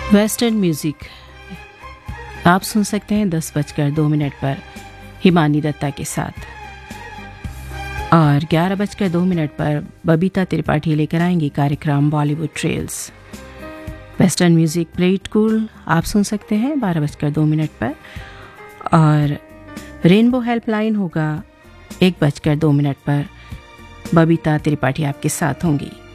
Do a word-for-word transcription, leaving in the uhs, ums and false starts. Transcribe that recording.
Western music आप सुन सकते हैं दस बजकर दो मिनट पर हिमानी दत्ता के साथ, और ग्यारह बजकर दो मिनट पर बबीता त्रिपाठी लेकर आएंगी कार्यक्रम Bollywood trails. Western music plate cool आप सुन सकते हैं बारह बजकर दो मिनट पर, और रेनबो हेल्पलाइन होगा एक बजकर दो मिनट पर। बबीता त्रिपाठी आपके साथ होंगी।